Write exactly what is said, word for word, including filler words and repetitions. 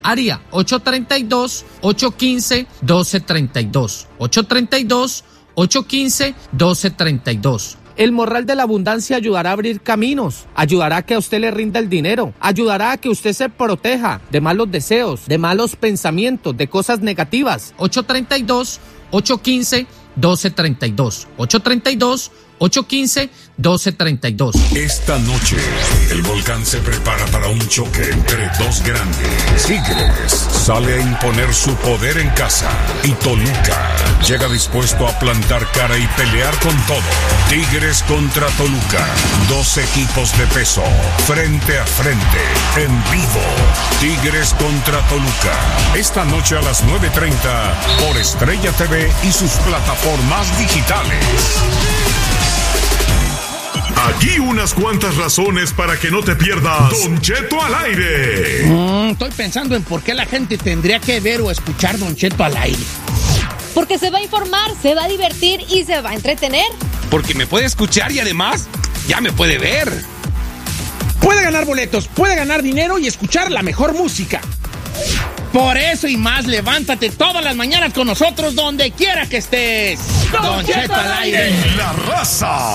Área ocho tres dos, ocho uno cinco, uno dos tres dos. ocho tres dos, ocho uno cinco, uno dos tres dos. El Morral de la Abundancia ayudará a abrir caminos, ayudará a que a usted le rinda el dinero, ayudará a que usted se proteja de malos deseos, de malos pensamientos, de cosas negativas. ocho tres dos, ocho uno cinco, uno dos tres dos. ocho tres dos, ocho uno cinco, uno dos tres dos. Esta noche, el volcán se prepara para un choque entre dos grandes. Tigres sale a imponer su poder en casa y Toluca llega dispuesto a plantar cara y pelear con todo. Tigres contra Toluca, dos equipos de peso, frente a frente, en vivo. Tigres contra Toluca, esta noche a las nueve treinta por Estrella T V y sus plataformas digitales. Aquí unas cuantas razones para que no te pierdas Don Cheto al aire. Mm, estoy pensando en por qué la gente tendría que ver o escuchar Don Cheto al aire. Porque se va a informar, se va a divertir y se va a entretener. Porque me puede escuchar y además ya me puede ver. Puede ganar boletos, puede ganar dinero y escuchar la mejor música. Por eso y más, levántate todas las mañanas con nosotros donde quiera que estés. Don, Don Cheto al aire. En La Raza.